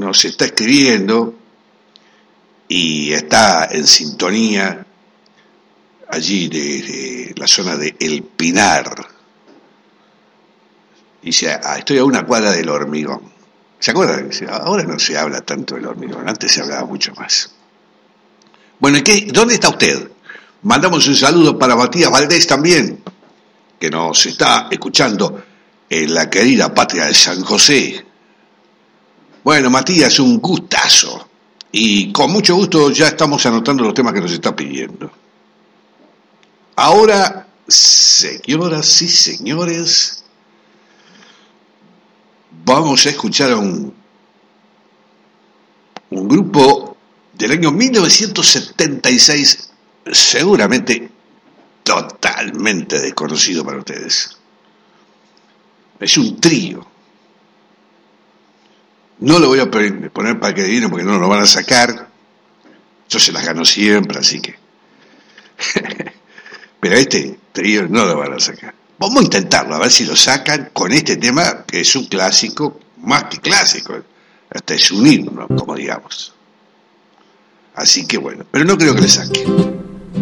nos está escribiendo y está en sintonía allí de la zona de El Pinar. Dice, estoy a una cuadra del Hormigón. ¿Se acuerdan? Ahora no se habla tanto del Hormigón, antes se hablaba mucho más. Bueno, ¿dónde está usted? Mandamos un saludo para Matías Valdés también, que nos está escuchando en la querida patria de San José. Bueno, Matías, un gustazo. Y con mucho gusto ya estamos anotando los temas que nos está pidiendo. Ahora, señoras y señores, vamos a escuchar a un grupo del año 1976, seguramente totalmente desconocido para ustedes. Es un trío. No lo voy a poner para que adivinen porque no lo van a sacar. Yo se las gano siempre, así que. Pero este trío no lo van a sacar. Vamos a intentarlo, a ver si lo sacan con este tema, que es un clásico, más que clásico. Hasta es un himno, como digamos. Así que bueno, pero no creo que le saquen.